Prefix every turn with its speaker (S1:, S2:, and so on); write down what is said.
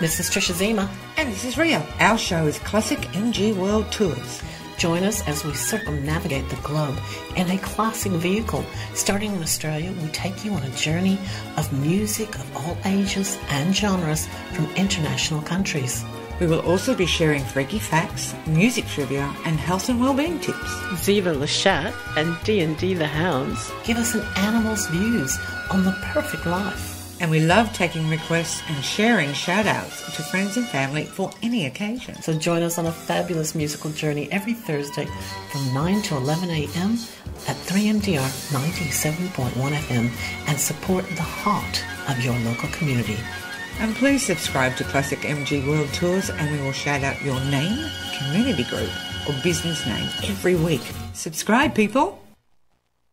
S1: This is Trisha Zima.
S2: And this is Rio. Our show is Classic MG World Tours.
S1: Join us as we circumnavigate the globe in a classic vehicle. Starting in Australia, we take you on a journey of music of all ages and genres from international countries.
S2: We will also be sharing freaky facts, music trivia, and health and wellbeing tips.
S3: Ziva Lashat and D&D the Hounds
S1: give us an animal's views on the perfect life.
S2: And we love taking requests and sharing shout-outs to friends and family for any occasion.
S1: So join us on a fabulous musical journey every Thursday from 9 to 11 a.m. at 3MDR 97.1 FM and support the heart of your local community.
S2: And please subscribe to Classic MG World Tours and we will shout out your name, community group or business name every week. Subscribe, people!